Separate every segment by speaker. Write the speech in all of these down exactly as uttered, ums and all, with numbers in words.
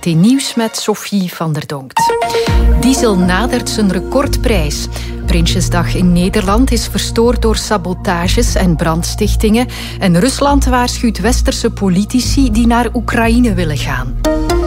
Speaker 1: R T Nieuws met Sophie van der Donkt. Diesel nadert zijn recordprijs. Prinsjesdag in Nederland is verstoord door sabotages en brandstichtingen. En Rusland waarschuwt westerse politici die naar Oekraïne willen gaan.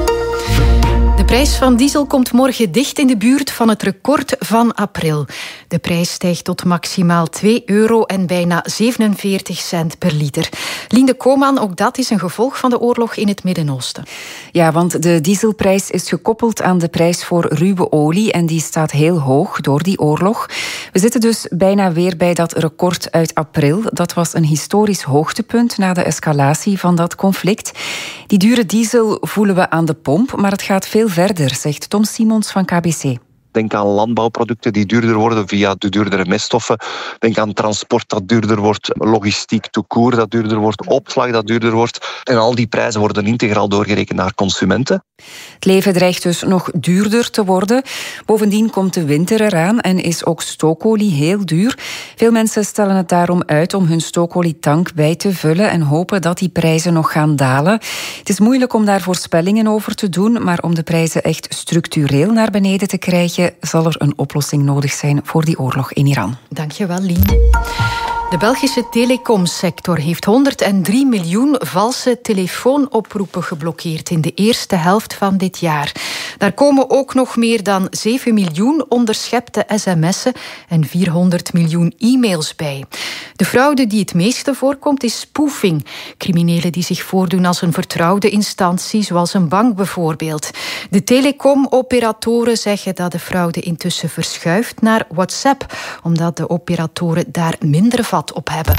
Speaker 1: De prijs van diesel komt morgen dicht in de buurt van het record van april. De prijs stijgt tot maximaal twee euro en bijna zevenenveertig cent per liter. Linde Koman, ook dat is een gevolg van de oorlog in het Midden-Oosten.
Speaker 2: Ja, want de dieselprijs is gekoppeld aan de prijs voor ruwe olie en die staat heel hoog door die oorlog. We zitten dus bijna weer bij dat record uit april. Dat was een historisch hoogtepunt na de escalatie van dat conflict. Die dure diesel voelen we aan de pomp, maar het gaat veel verder, zegt Tom Simons van K B C.
Speaker 3: Denk aan landbouwproducten die duurder worden via de duurdere meststoffen. Denk aan transport dat duurder wordt, logistiek tout court dat duurder wordt, opslag dat duurder wordt. En al die prijzen worden integraal doorgerekend naar consumenten.
Speaker 2: Het leven dreigt dus nog duurder te worden. Bovendien komt de winter eraan en is ook stookolie heel duur. Veel mensen stellen het daarom uit om hun stookolietank bij te vullen en hopen dat die prijzen nog gaan dalen. Het is moeilijk om daar voorspellingen over te doen, maar om de prijzen echt structureel naar beneden te krijgen, zal er een oplossing nodig zijn voor die oorlog in Iran.
Speaker 1: Dankjewel, Lien. De Belgische telecomsector heeft honderddrie miljoen valse telefoonoproepen geblokkeerd in de eerste helft van dit jaar. Daar komen ook nog meer dan zeven miljoen onderschepte sms'en en vierhonderd miljoen e-mails bij. De fraude die het meeste voorkomt is spoofing. Criminelen die zich voordoen als een vertrouwde instantie, zoals een bank bijvoorbeeld. De telecomoperatoren zeggen dat de fraude intussen verschuift naar WhatsApp, omdat de operatoren daar minder vat op hebben.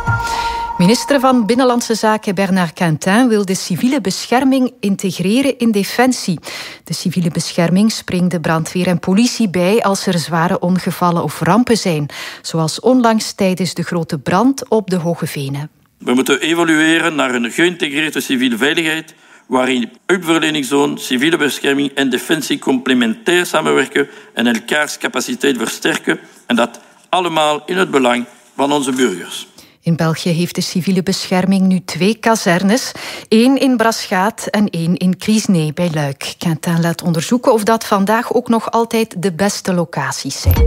Speaker 1: Minister van Binnenlandse Zaken Bernard Quintin wil de civiele bescherming integreren in Defensie. De civiele bescherming springt de brandweer en politie bij als er zware ongevallen of rampen zijn, zoals onlangs tijdens de grote brand op de Hoge Venen.
Speaker 4: We moeten evolueren naar een geïntegreerde civiele veiligheid, waarin hulpverleningszone, civiele bescherming en defensie complementair samenwerken en elkaars capaciteit versterken, en dat allemaal in het belang van onze burgers.
Speaker 1: In België heeft de civiele bescherming nu twee kazernes. één in Braschaat en één in Criesnee bij Luik. Quintin laat onderzoeken of dat vandaag ook nog altijd de beste locaties zijn.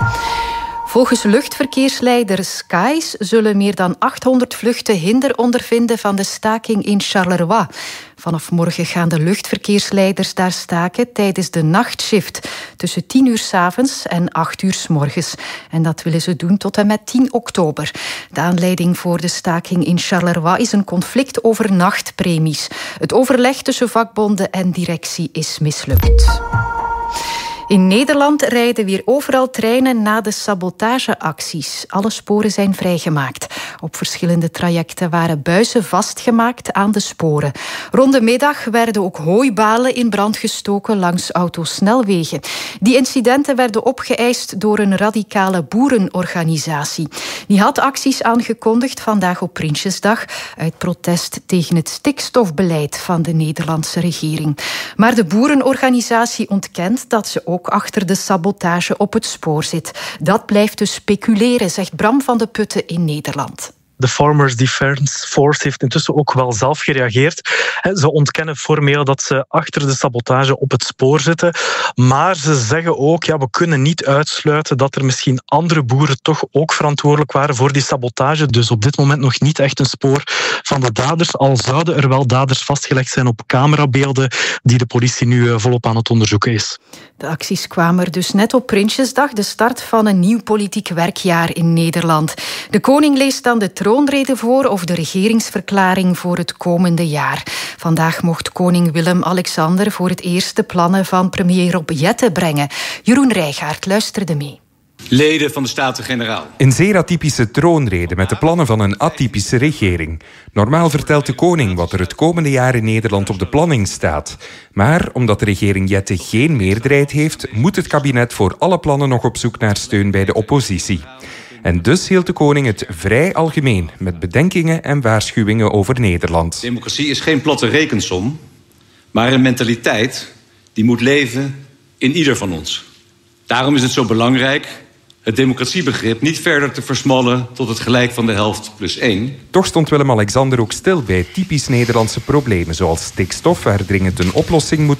Speaker 1: Volgens luchtverkeersleider Skies zullen meer dan achthonderd vluchten hinder ondervinden van de staking in Charleroi. Vanaf morgen gaan de luchtverkeersleiders daar staken tijdens de nachtshift tussen tien uur 's avonds en acht uur 's morgens. En dat willen ze doen tot en met tien oktober. De aanleiding voor de staking in Charleroi is een conflict over nachtpremies. Het overleg tussen vakbonden en directie is mislukt. In Nederland rijden weer overal treinen na de sabotageacties. Alle sporen zijn vrijgemaakt. Op verschillende trajecten waren buizen vastgemaakt aan de sporen. Rond de middag werden ook hooibalen in brand gestoken langs autosnelwegen. Die incidenten werden opgeëist door een radicale boerenorganisatie. Die had acties aangekondigd vandaag op Prinsjesdag uit protest tegen het stikstofbeleid van de Nederlandse regering. Maar de boerenorganisatie ontkent dat ze ook achter de sabotage op het spoor zit. Dat blijft dus speculeren, zegt Bram van de Putten in Nederland.
Speaker 5: De Farmers Defence Force heeft intussen ook wel zelf gereageerd. Ze ontkennen formeel dat ze achter de sabotage op het spoor zitten. Maar ze zeggen ook, ja, we kunnen niet uitsluiten dat er misschien andere boeren toch ook verantwoordelijk waren voor die sabotage. Dus op dit moment nog niet echt een spoor van de daders. Al zouden er wel daders vastgelegd zijn op camerabeelden die de politie nu volop aan het onderzoeken is.
Speaker 1: De acties kwamen er dus net op Prinsjesdag, de start van een nieuw politiek werkjaar in Nederland. De koning leest dan de troonrede voor of de regeringsverklaring voor het komende jaar. Vandaag mocht koning Willem-Alexander voor het eerst de plannen van premier Rob Jetten brengen. Jeroen Rijgaard luisterde mee.
Speaker 6: Leden van de Staten-Generaal.
Speaker 7: Een zeer atypische troonrede met de plannen van een atypische regering. Normaal vertelt de koning wat er het komende jaar in Nederland op de planning staat. Maar omdat de regering Jetten geen meerderheid heeft, moet het kabinet voor alle plannen nog op zoek naar steun bij de oppositie. En dus hield de koning het vrij algemeen, met bedenkingen en waarschuwingen over Nederland.
Speaker 6: Democratie is geen platte rekensom, maar een mentaliteit die moet leven in ieder van ons. Daarom is het zo belangrijk het democratiebegrip niet verder te versmallen tot het gelijk van de helft plus één.
Speaker 7: Toch stond Willem-Alexander ook stil bij typisch Nederlandse problemen, zoals stikstof, waar dringend een oplossing moet